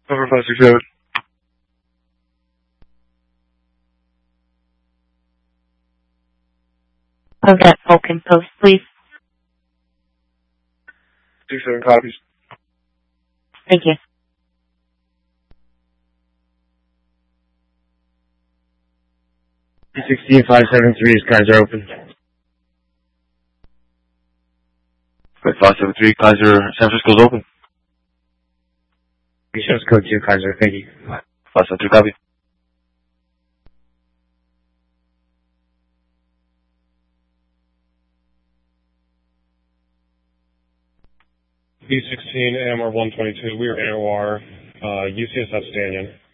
Over 567. Of that Vulcan post, please. 67 copies. Thank you. P16-573, skies are open. 573, Kaiser, San Francisco's open. Shows code 2, Kaiser, thank you. 573, copy. B16, AMR 122, we are AOR, UCSF Stanton.